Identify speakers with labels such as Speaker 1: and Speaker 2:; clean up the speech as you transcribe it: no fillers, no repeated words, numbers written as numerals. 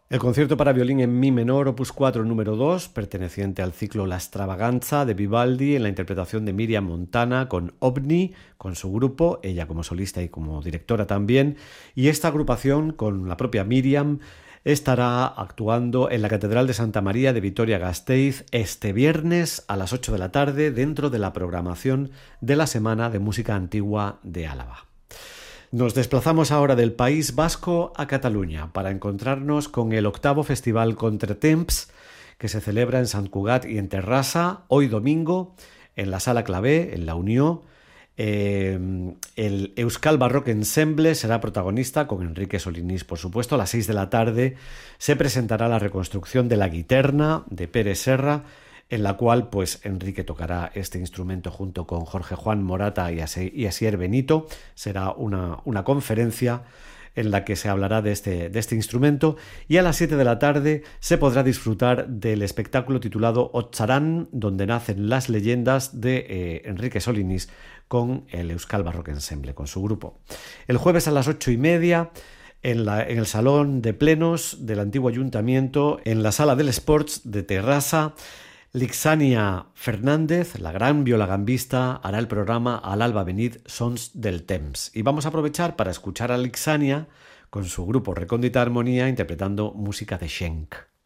Speaker 1: El concierto para violín en mi menor, opus 4, número 2, perteneciente al ciclo La Extravaganza de Vivaldi, en la interpretación de Miriam Montana con OVNI, con su grupo, ella como solista y como directora también, y esta agrupación con la propia Miriam estará actuando en la Catedral de Santa María de Vitoria-Gasteiz este viernes a las 8 de la tarde dentro de la programación de la Semana de Música Antigua de Álava. Nos desplazamos ahora del País Vasco a Cataluña para encontrarnos con el octavo Festival Contretemps que se celebra en Sant Cugat y en Terrassa hoy domingo en la Sala Clavé, en la Unió. El Euskal Barrock Ensemble será protagonista con Enrique Solinís, por supuesto. A las 6 de la tarde se presentará la reconstrucción de la Guiterna de Pere Serra, en la cual pues Enrique tocará este instrumento junto con Jorge Juan Morata y Asier Benito. Será una conferencia en la que se hablará de este instrumento, y a las 7 de la tarde se podrá disfrutar del espectáculo titulado Otzarán, donde nacen las leyendas de Enrique Solinís con el Euskal Barrock Ensemble, con su grupo. El jueves a las 8:30 en el Salón de Plenos del antiguo Ayuntamiento, en la Sala del Sports de Terrassa, Lixania Fernández, la gran violagambista, hará el programa Al alba venid Sons del Temps. Y vamos a aprovechar para escuchar a Lixania con su grupo Recóndita Armonía interpretando música de Schenk.